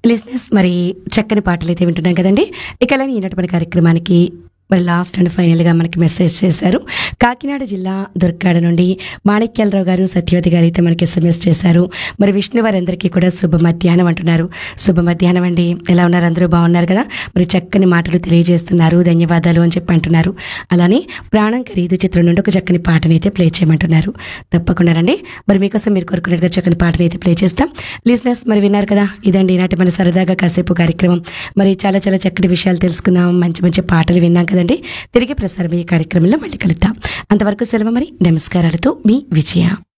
లిజినెస్ మరి చక్కని పాటలైతే వింటున్నాం కదండి. ఇక అలానే ఈనాటి మన కార్యక్రమానికి మరి లాస్ట్ అండ్ ఫైనల్గా మనకి మెసేజ్ చేశారు. కాకినాడ జిల్లా దుర్గాడ నుండి మాణిక్యాలరావు గారు, సత్యవతి గారు అయితే మనకి ఎస్ఎంఎస్ చేశారు. మరి విష్ణు వారందరికీ కూడా శుభ మధ్యాహ్నం అంటున్నారు. శుభ మధ్యాహ్నం అండి. ఎలా ఉన్నారు? అందరూ బాగున్నారు కదా? మరి చక్కని మాటలు తెలియజేస్తున్నారు, ధన్యవాదాలు అని చెప్పి అంటున్నారు. అలానే ప్రాణం ఖరీదు చిత్రం నుండి ఒక చక్కని పాటని అయితే ప్లే చేయమంటున్నారు. తప్పకుండా రండి. మరి మీకోసం మీరు కోరుకున్నట్టుగా చక్కని పాటని అయితే ప్లే చేస్తాం. లిజినెస్ మరి విన్నారు కదా, ఇదండి ఈనాటి మన సరదాగా కాసేపు కార్యక్రమం. మరి చాలా చాలా చక్కటి విషయాలు తెలుసుకున్నాం, మంచి మంచి పాటలు విన్నాం కదండి. తిరిగి ప్రసారం ఈ కార్యక్రమంలో మళ్ళీ కలుద్దాం. అంతవరకు సెలవు. మరి నమస్కారాలతో మీ విజయ.